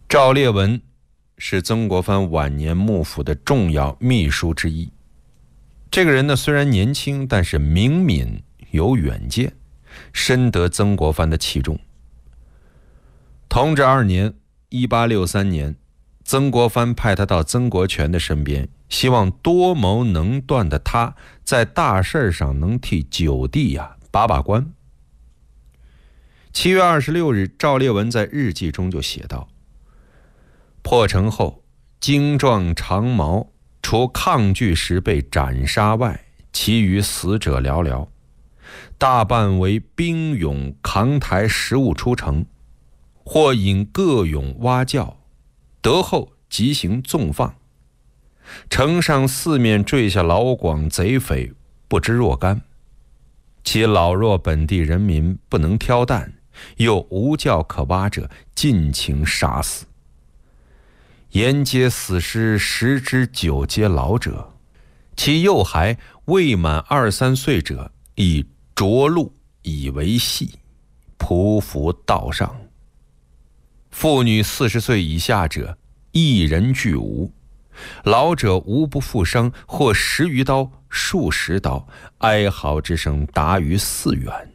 赵烈文是曾国藩晚年幕府的重要秘书之一。这个人呢，虽然年轻，但是明敏有远见，深得曾国藩的器重。同治2年1863年，曾国藩派他到曾国荃的身边，希望多谋能断的他在大事上能替九弟把关。7月26日，赵烈文在日记中就写道：破城后，精壮长矛除抗拒时被斩杀外，其余死者寥寥，大半为兵勇扛抬食物出城，或引各勇挖教，得后即行纵放。城上四面坠下老广贼匪，不知若干。其老弱本地人民不能挑担，又无教可挖者，尽情杀死。沿街死尸10之9皆老者，其幼孩未满2、3岁者，以着鹿以为戏，匍匐道上。妇女40岁以下者，一人俱无。老者无不负伤，或10余刀、数十刀，哀嚎之声达于4远。